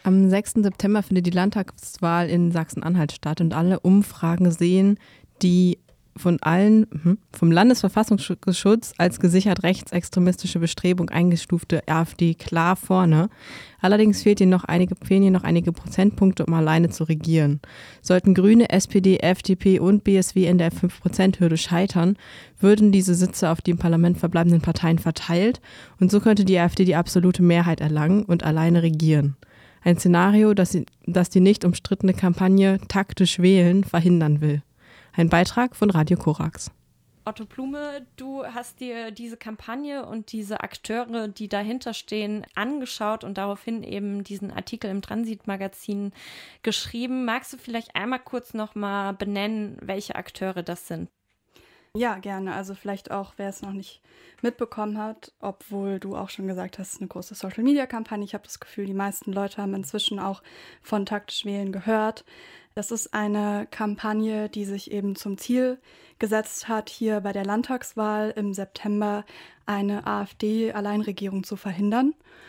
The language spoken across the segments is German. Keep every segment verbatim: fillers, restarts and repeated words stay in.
Am sechsten September findet die Landtagswahl in Sachsen-Anhalt statt und alle Umfragen sehen die von allen vom Landesverfassungsschutz als gesichert rechtsextremistische Bestrebung eingestufte AfD klar vorne. Allerdings fehlt ihnen noch einige, fehlen ihr noch einige Prozentpunkte, um alleine zu regieren. Sollten Grüne, S P D, F D P und B S W in der fünf Prozent Hürde scheitern, würden diese Sitze auf die im Parlament verbleibenden Parteien verteilt und so könnte die AfD die absolute Mehrheit erlangen und alleine regieren. Ein Szenario, das, sie, das die nicht umstrittene Kampagne Taktisch wählen verhindern will. Ein Beitrag von Radio Korax. Otto Blume, du hast dir diese Kampagne und diese Akteure, die dahinter stehen, angeschaut und daraufhin eben diesen Artikel im Transitmagazin geschrieben. Magst du vielleicht einmal kurz nochmal benennen, welche Akteure das sind? Ja, gerne. Also vielleicht auch, wer es noch nicht mitbekommen hat, obwohl du auch schon gesagt hast, eine große Social-Media-Kampagne. Ich habe das Gefühl, die meisten Leute haben inzwischen auch von Taktisch wählen gehört. Das ist eine Kampagne, die sich eben zum Ziel gesetzt hat, hier bei der Landtagswahl im September eine AfD-Alleinregierung zu verhindern.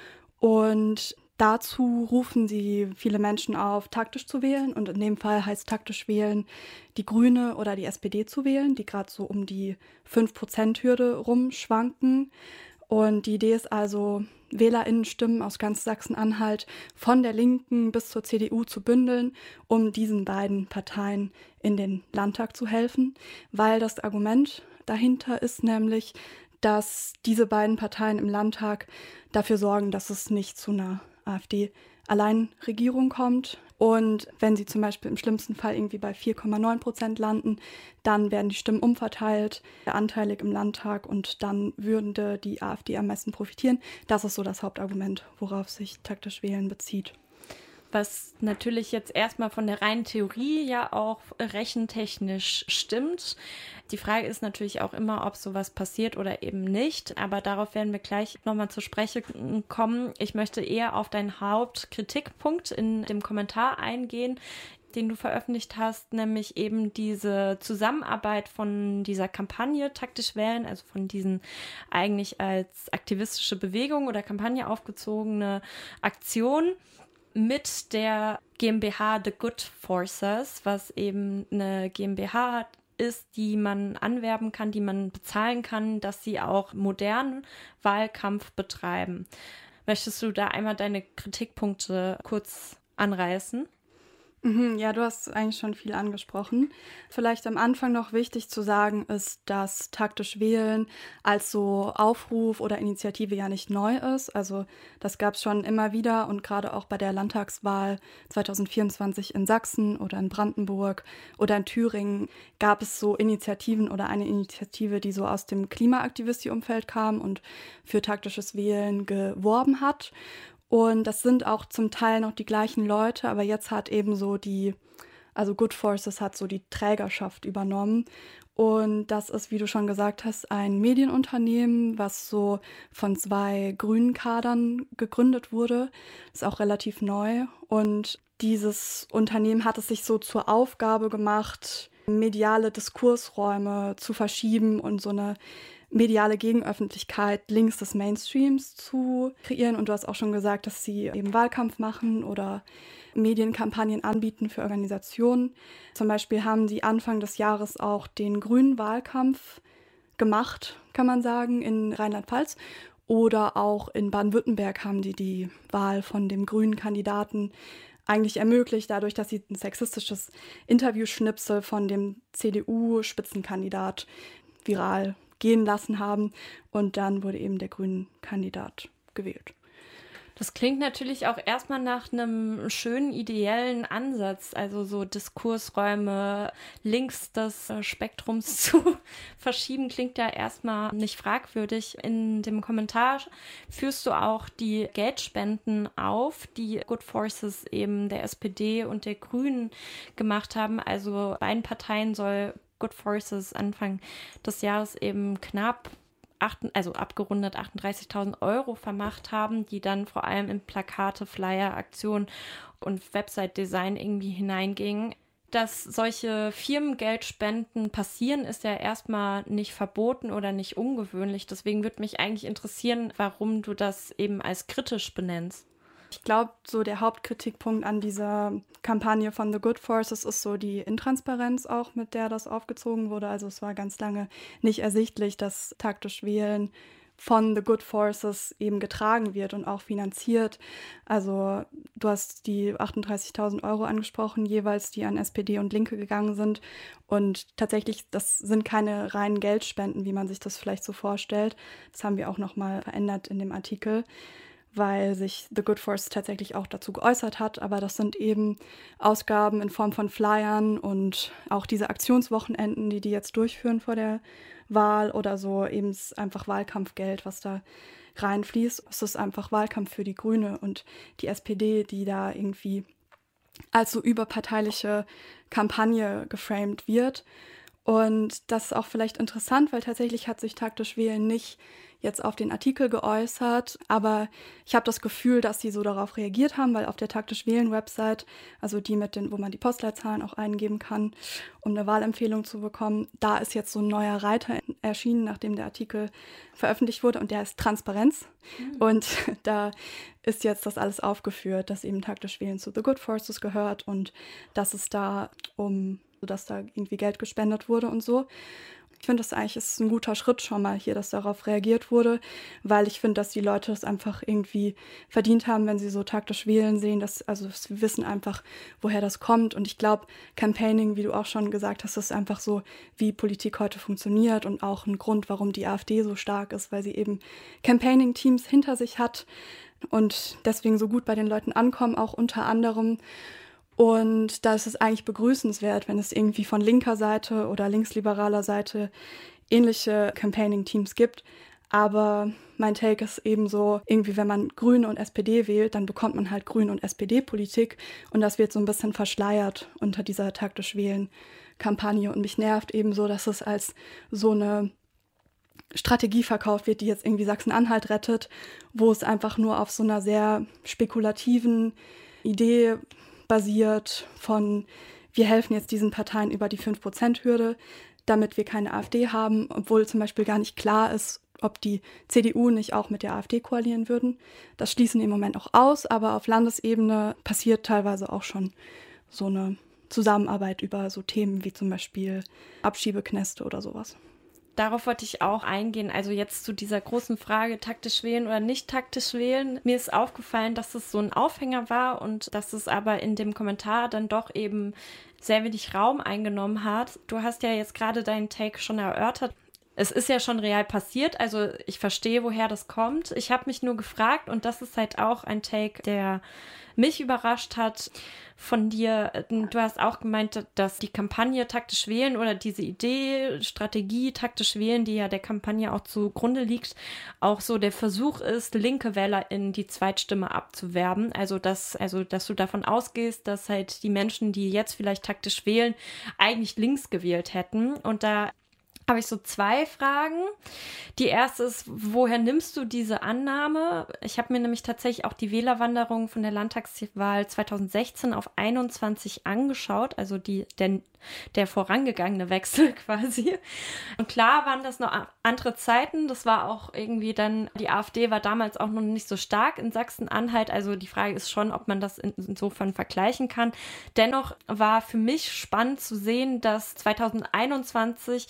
Und dazu rufen sie viele Menschen auf, taktisch zu wählen. Und in dem Fall heißt taktisch wählen, die Grüne oder die S P D zu wählen, die gerade so um die fünf Prozent Hürde rumschwanken. Und die Idee ist also, WählerInnenstimmen aus ganz Sachsen-Anhalt von der Linken bis zur C D U zu bündeln, um diesen beiden Parteien in den Landtag zu helfen. Weil das Argument dahinter ist nämlich, dass diese beiden Parteien im Landtag dafür sorgen, dass es nicht zu einer AfD-Alleinregierung kommt. Und wenn sie zum Beispiel im schlimmsten Fall irgendwie bei vier Komma neun Prozent landen, dann werden die Stimmen umverteilt, anteilig im Landtag und dann würde die AfD am meisten profitieren. Das ist so das Hauptargument, worauf sich taktisch wählen bezieht. Was natürlich jetzt erstmal von der reinen Theorie ja auch rechentechnisch stimmt. Die Frage ist natürlich auch immer, ob sowas passiert oder eben nicht. Aber darauf werden wir gleich nochmal zur Sprache kommen. Ich möchte eher auf deinen Hauptkritikpunkt in dem Kommentar eingehen, den du veröffentlicht hast, nämlich eben diese Zusammenarbeit von dieser Kampagne Taktisch wählen, also von diesen eigentlich als aktivistische Bewegung oder Kampagne aufgezogene Aktion mit der GmbH The Good Forces, was eben eine GmbH ist, die man anwerben kann, die man bezahlen kann, dass sie auch modernen Wahlkampf betreiben. Möchtest du da einmal deine Kritikpunkte kurz anreißen? Ja, du hast eigentlich schon viel angesprochen. Vielleicht am Anfang noch wichtig zu sagen ist, dass taktisch wählen als so Aufruf oder Initiative ja nicht neu ist. Also das gab es schon immer wieder und gerade auch bei der Landtagswahl zwanzig vierundzwanzig in Sachsen oder in Brandenburg oder in Thüringen gab es so Initiativen oder eine Initiative, die so aus dem Klimaaktivistie-Umfeld kam und für taktisches Wählen geworben hat. Und das sind auch zum Teil noch die gleichen Leute, aber jetzt hat eben so die, also Good Forces hat so die Trägerschaft übernommen. Und das ist, wie du schon gesagt hast, ein Medienunternehmen, was so von zwei grünen Kadern gegründet wurde. Ist auch relativ neu. Und dieses Unternehmen hat es sich so zur Aufgabe gemacht, mediale Diskursräume zu verschieben und so eine mediale Gegenöffentlichkeit links des Mainstreams zu kreieren. Und du hast auch schon gesagt, dass sie eben Wahlkampf machen oder Medienkampagnen anbieten für Organisationen. Zum Beispiel haben sie Anfang des Jahres auch den grünen Wahlkampf gemacht, kann man sagen, in Rheinland-Pfalz. Oder auch in Baden-Württemberg haben die die Wahl von dem grünen Kandidaten eigentlich ermöglicht, dadurch, dass sie ein sexistisches Interviewschnipsel von dem C D U-Spitzenkandidat viral gehen lassen haben und dann wurde eben der grüne Kandidat gewählt. Das klingt natürlich auch erstmal nach einem schönen ideellen Ansatz, also so Diskursräume links des Spektrums zu verschieben, klingt ja erstmal nicht fragwürdig. In dem Kommentar führst du auch die Geldspenden auf, die Good Forces eben der S P D und der Grünen gemacht haben. Also beiden Parteien soll Good Forces Anfang des Jahres eben knapp, acht, also abgerundet achtunddreißigtausend Euro vermacht haben, die dann vor allem in Plakate, Flyer, Aktionen und Website-Design irgendwie hineingingen. Dass solche Firmengeldspenden passieren, ist ja erstmal nicht verboten oder nicht ungewöhnlich. Deswegen würde mich eigentlich interessieren, warum du das eben als kritisch benennst. Ich glaube, so der Hauptkritikpunkt an dieser Kampagne von The Good Forces ist so die Intransparenz auch, mit der das aufgezogen wurde. Also es war ganz lange nicht ersichtlich, dass taktisch Wählen von The Good Forces eben getragen wird und auch finanziert. Also du hast die achtunddreißigtausend Euro angesprochen, jeweils, die an S P D und Linke gegangen sind. Und tatsächlich, das sind keine reinen Geldspenden, wie man sich das vielleicht so vorstellt. Das haben wir auch nochmal verändert in dem Artikel, weil sich The Good Forces tatsächlich auch dazu geäußert hat. Aber das sind eben Ausgaben in Form von Flyern und auch diese Aktionswochenenden, die die jetzt durchführen vor der Wahl oder so, eben einfach Wahlkampfgeld, was da reinfließt. Es ist einfach Wahlkampf für die Grüne und die S P D, die da irgendwie als so überparteiliche Kampagne geframed wird. Und das ist auch vielleicht interessant, weil tatsächlich hat sich taktisch Wählen nicht jetzt auf den Artikel geäußert, aber ich habe das Gefühl, dass sie so darauf reagiert haben, weil auf der taktisch Wählen Website, also die mit den, wo man die Postleitzahlen auch eingeben kann, um eine Wahlempfehlung zu bekommen, da ist jetzt so ein neuer Reiter erschienen, nachdem der Artikel veröffentlicht wurde, und der ist Transparenz. Mhm. Und da ist jetzt das alles aufgeführt, dass eben taktisch Wählen zu The Good Forces gehört und dass es da um, dass da irgendwie Geld gespendet wurde und so. Ich finde, das eigentlich ist ein guter Schritt schon mal hier, dass darauf reagiert wurde, weil ich finde, dass die Leute das einfach irgendwie verdient haben, wenn sie so taktisch wählen sehen, dass, also sie wissen einfach, woher das kommt. Und ich glaube, Campaigning, wie du auch schon gesagt hast, ist einfach so, wie Politik heute funktioniert und auch ein Grund, warum die AfD so stark ist, weil sie eben Campaigning-Teams hinter sich hat und deswegen so gut bei den Leuten ankommen, auch unter anderem. Und da ist es eigentlich begrüßenswert, wenn es irgendwie von linker Seite oder linksliberaler Seite ähnliche Campaigning-Teams gibt. Aber mein Take ist eben so, irgendwie wenn man Grüne und S P D wählt, dann bekommt man halt Grün- und S P D-Politik. Und das wird so ein bisschen verschleiert unter dieser taktisch Wählen-Kampagne. Und mich nervt eben so, dass es als so eine Strategie verkauft wird, die jetzt irgendwie Sachsen-Anhalt rettet, wo es einfach nur auf so einer sehr spekulativen Idee basiert von, wir helfen jetzt diesen Parteien über die fünf Prozent Hürde, damit wir keine AfD haben, obwohl zum Beispiel gar nicht klar ist, ob die C D U nicht auch mit der AfD koalieren würden. Das schließen die im Moment auch aus, aber auf Landesebene passiert teilweise auch schon so eine Zusammenarbeit über so Themen wie zum Beispiel Abschiebeknäste oder sowas. Darauf wollte ich auch eingehen, also jetzt zu dieser großen Frage, taktisch wählen oder nicht taktisch wählen. Mir ist aufgefallen, dass es so ein Aufhänger war und dass es aber in dem Kommentar dann doch eben sehr wenig Raum eingenommen hat. Du hast ja jetzt gerade deinen Take schon erörtert. Es ist ja schon real passiert, also ich verstehe, woher das kommt. Ich habe mich nur gefragt, und das ist halt auch ein Take, der mich überrascht hat von dir. Du hast auch gemeint, dass die Kampagne taktisch wählen oder diese Idee, Strategie taktisch wählen, die ja der Kampagne auch zugrunde liegt, auch so der Versuch ist, linke WählerInnen die Zweitstimme abzuwerben. Also dass, also dass du davon ausgehst, dass halt die Menschen, die jetzt vielleicht taktisch wählen, eigentlich links gewählt hätten. Und da habe ich so zwei Fragen. Die erste ist, woher nimmst du diese Annahme? Ich habe mir nämlich tatsächlich auch die Wählerwanderung von der Landtagswahl zweitausendsechzehn auf einundzwanzig angeschaut, also die, der, der vorangegangene Wechsel quasi. Und klar waren das noch andere Zeiten. Das war auch irgendwie dann, die AfD war damals auch noch nicht so stark in Sachsen-Anhalt. Also die Frage ist schon, ob man das insofern vergleichen kann. Dennoch war für mich spannend zu sehen, dass zweitausendeinundzwanzig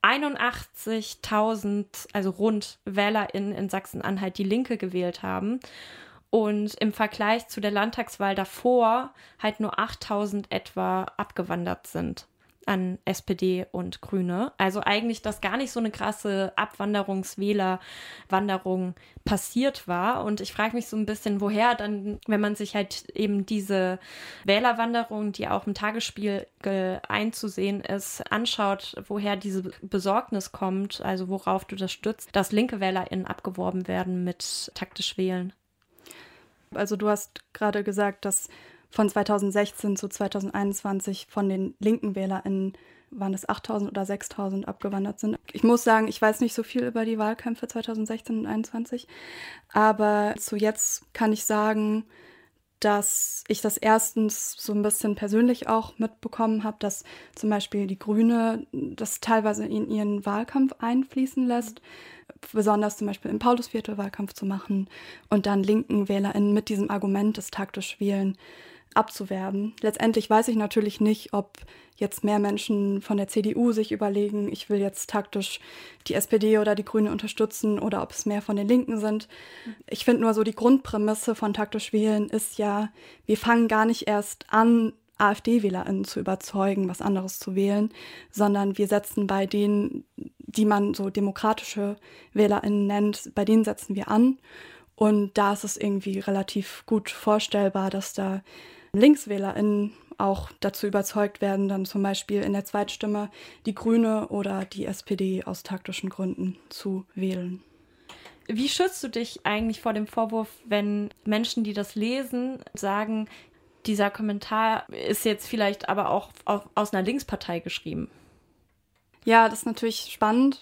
einundachtzigtausend, also rund WählerInnen in Sachsen-Anhalt die Linke gewählt haben und im Vergleich zu der Landtagswahl davor halt nur achttausend etwa abgewandert sind an S P D und Grüne. Also eigentlich, dass gar nicht so eine krasse Abwanderungswählerwanderung passiert war. Und ich frage mich so ein bisschen, woher dann, wenn man sich halt eben diese Wählerwanderung, die auch im Tagesspiegel einzusehen ist, anschaut, woher diese Besorgnis kommt, also worauf du das stützt, dass linke WählerInnen abgeworben werden mit taktisch Wählen. Also du hast gerade gesagt, dass von zweitausendsechzehn zu zweitausendeinundzwanzig von den linken WählerInnen waren es achttausend oder sechstausend abgewandert sind. Ich muss sagen, ich weiß nicht so viel über die Wahlkämpfe zweitausendsechzehn und einundzwanzig, aber zu jetzt kann ich sagen, dass ich das erstens so ein bisschen persönlich auch mitbekommen habe, dass zum Beispiel die Grüne das teilweise in ihren Wahlkampf einfließen lässt, besonders zum Beispiel im Paulusviertel Wahlkampf zu machen und dann linken WählerInnen mit diesem Argument des taktisch Wählen abzuwerben. Letztendlich weiß ich natürlich nicht, ob jetzt mehr Menschen von der C D U sich überlegen, ich will jetzt taktisch die S P D oder die Grüne unterstützen oder ob es mehr von den Linken sind. Ich finde nur so, die Grundprämisse von taktisch wählen ist ja, wir fangen gar nicht erst an, AfD-WählerInnen zu überzeugen, was anderes zu wählen, sondern wir setzen bei denen, die man so demokratische WählerInnen nennt, bei denen setzen wir an. Und da ist es irgendwie relativ gut vorstellbar, dass da LinkswählerInnen auch dazu überzeugt werden, dann zum Beispiel in der Zweitstimme die Grüne oder die S P D aus taktischen Gründen zu wählen. Wie schützt du dich eigentlich vor dem Vorwurf, wenn Menschen, die das lesen, sagen, dieser Kommentar ist jetzt vielleicht aber auch aus einer Linkspartei geschrieben? Ja, das ist natürlich spannend.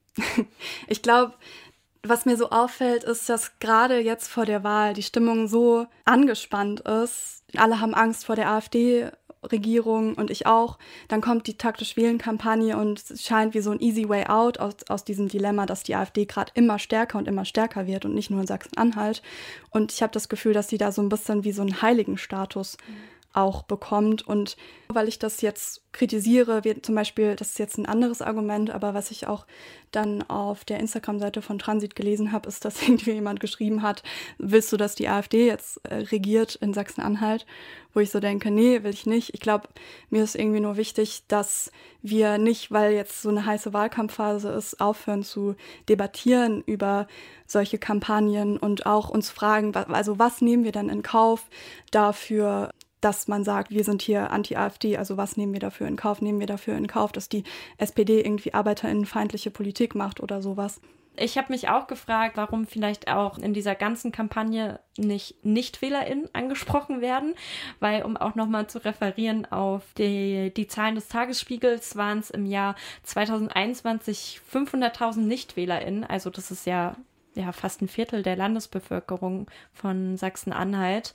Ich glaube, was mir so auffällt, ist, dass gerade jetzt vor der Wahl die Stimmung so angespannt ist. Alle haben Angst vor der AfD-Regierung und ich auch. Dann kommt die taktisch-wählen-Kampagne und es scheint wie so ein easy way out aus, aus diesem Dilemma, dass die AfD gerade immer stärker und immer stärker wird und nicht nur in Sachsen-Anhalt. Und ich habe das Gefühl, dass sie da so ein bisschen wie so einen Heiligenstatus mhm. auch bekommt. Und weil ich das jetzt kritisiere, wie zum Beispiel, das ist jetzt ein anderes Argument, aber was ich auch dann auf der Instagram-Seite von Transit gelesen habe, ist, dass irgendwie jemand geschrieben hat, willst du, dass die AfD jetzt äh, regiert in Sachsen-Anhalt? Wo ich so denke, nee, will ich nicht. Ich glaube, mir ist irgendwie nur wichtig, dass wir nicht, weil jetzt so eine heiße Wahlkampfphase ist, aufhören zu debattieren über solche Kampagnen und auch uns fragen, also was nehmen wir dann in Kauf dafür, dass man sagt, wir sind hier anti-AfD, also was nehmen wir dafür in Kauf? Nehmen wir dafür in Kauf, dass die S P D irgendwie arbeiterinnenfeindliche Politik macht oder sowas? Ich habe mich auch gefragt, warum vielleicht auch in dieser ganzen Kampagne nicht NichtwählerInnen angesprochen werden, weil, um auch nochmal zu referieren auf die, die Zahlen des Tagesspiegels, waren es im Jahr zwanzig einundzwanzig fünfhunderttausend NichtwählerInnen, also das ist ja, ja fast ein Viertel der Landesbevölkerung von Sachsen-Anhalt.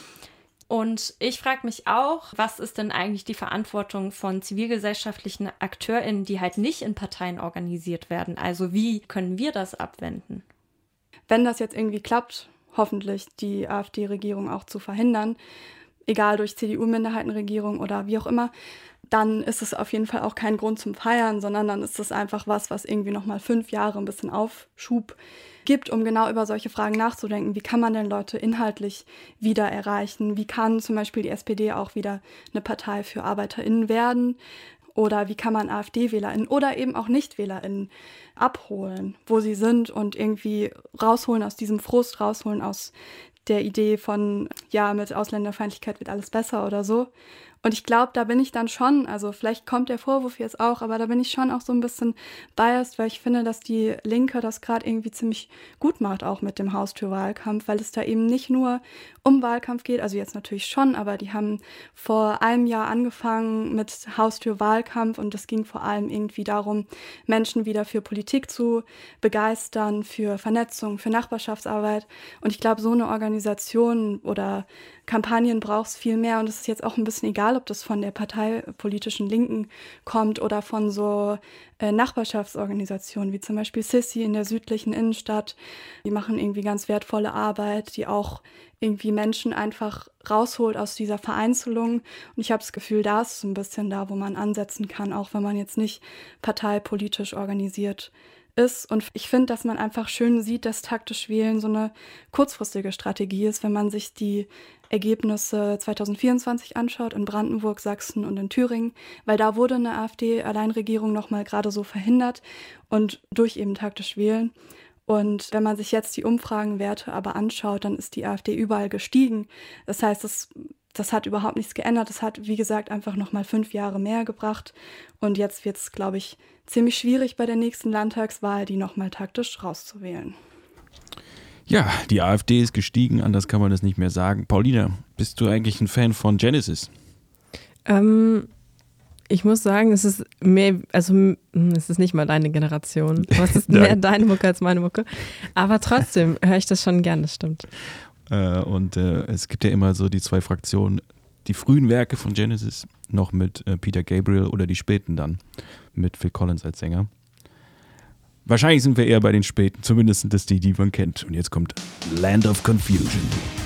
Und ich frage mich auch, was ist denn eigentlich die Verantwortung von zivilgesellschaftlichen AkteurInnen, die halt nicht in Parteien organisiert werden? Also wie können wir das abwenden? Wenn das jetzt irgendwie klappt, hoffentlich die AfD-Regierung auch zu verhindern, egal durch C D U-Minderheitenregierung oder wie auch immer, dann ist es auf jeden Fall auch kein Grund zum Feiern, sondern dann ist es einfach was, was irgendwie nochmal fünf Jahre ein bisschen Aufschub gibt, um genau über solche Fragen nachzudenken. Wie kann man denn Leute inhaltlich wieder erreichen? Wie kann zum Beispiel die S P D auch wieder eine Partei für ArbeiterInnen werden? Oder wie kann man AfD-WählerInnen oder eben auch NichtwählerInnen abholen, wo sie sind und irgendwie rausholen aus diesem Frust, rausholen aus der Idee von, ja, mit Ausländerfeindlichkeit wird alles besser oder so. Und ich glaube, da bin ich dann schon, also vielleicht kommt der Vorwurf jetzt auch, aber da bin ich schon auch so ein bisschen biased, weil ich finde, dass die Linke das gerade irgendwie ziemlich gut macht, auch mit dem Haustürwahlkampf, weil es da eben nicht nur um Wahlkampf geht, also jetzt natürlich schon, aber die haben vor einem Jahr angefangen mit Haustürwahlkampf und es ging vor allem irgendwie darum, Menschen wieder für Politik zu begeistern, für Vernetzung, für Nachbarschaftsarbeit. Und ich glaube, so eine Organisation oder Kampagnen braucht es viel mehr und es ist jetzt auch ein bisschen egal, ob das von der parteipolitischen Linken kommt oder von so äh, Nachbarschaftsorganisationen wie zum Beispiel Sissi in der südlichen Innenstadt. Die machen irgendwie ganz wertvolle Arbeit, die auch irgendwie Menschen einfach rausholt aus dieser Vereinzelung. Und ich habe das Gefühl, da ist es ein bisschen da, wo man ansetzen kann, auch wenn man jetzt nicht parteipolitisch organisiert ist. Und ich finde, dass man einfach schön sieht, dass taktisch wählen so eine kurzfristige Strategie ist, wenn man sich die Ergebnisse zwanzig vierundzwanzig anschaut, in Brandenburg, Sachsen und in Thüringen, weil da wurde eine AfD-Alleinregierung nochmal gerade so verhindert und durch eben taktisch wählen. Und wenn man sich jetzt die Umfragenwerte aber anschaut, dann ist die AfD überall gestiegen. Das heißt, das, das hat überhaupt nichts geändert. Das hat, wie gesagt, einfach nochmal fünf Jahre mehr gebracht. Und jetzt wird es, glaube ich, ziemlich schwierig bei der nächsten Landtagswahl, die nochmal taktisch rauszuwählen. Ja, die AfD ist gestiegen, anders kann man das nicht mehr sagen. Paulina, bist du eigentlich ein Fan von Genesis? Ähm, ich muss sagen, es ist mehr, also es ist nicht mal deine Generation. Es ist mehr deine Mucke als meine Mucke. Aber trotzdem höre ich das schon gern, das stimmt. Äh, und äh, es gibt ja immer so die zwei Fraktionen, die frühen Werke von Genesis noch mit äh, Peter Gabriel oder die späten dann mit Phil Collins als Sänger. Wahrscheinlich sind wir eher bei den späten, zumindest sind das die, die man kennt. Und jetzt kommt Land of Confusion.